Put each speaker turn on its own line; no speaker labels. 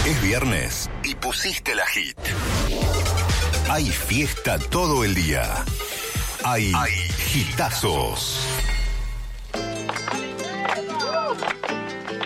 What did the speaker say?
Es viernes y pusiste la hit. Hay fiesta todo el día. Hay hitazos.